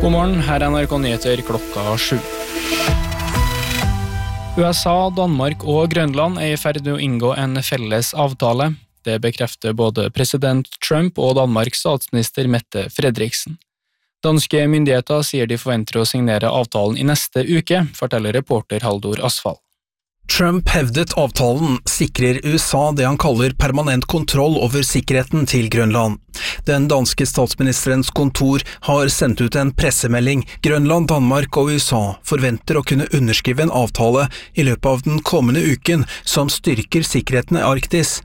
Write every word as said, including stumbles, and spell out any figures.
God morgen, her er N R K Nyheter klokka sju. U S A, Danmark og Grønland er i ferd med å inngå en felles avtale. Det bekrefter både president Trump og Danmarks statsminister Mette Frederiksen. Danske myndigheter sier de forventer å signere avtalen i neste uke, forteller reporter Haldor Asfall. Trump hevdet avtalen sikrer U S A det han kaller permanent kontroll over sikkerheten til Grønland. Den danske statsministerens kontor har sendt ut en pressemelding. Grønland, Danmark og U S A forventer å kunne underskrive en avtale i løpet av den kommende uken som styrker sikkerheten i Arktis.